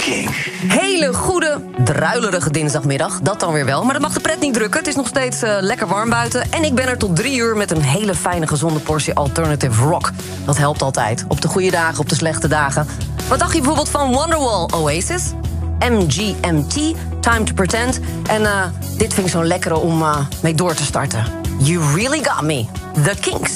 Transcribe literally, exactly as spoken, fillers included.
Kink. Hele goede, druilerige dinsdagmiddag. Dat dan weer wel, maar dat mag de pret niet drukken. Het is nog steeds uh, lekker warm buiten. En ik ben er tot drie uur met een hele fijne, gezonde portie alternative rock. Dat helpt altijd. Op de goede dagen, op de slechte dagen. Wat dacht je bijvoorbeeld van Wonderwall, Oasis? M G M T, Time to Pretend. En uh, dit vind ik zo'n lekkere om uh, mee door te starten. You Really Got Me, The Kinks.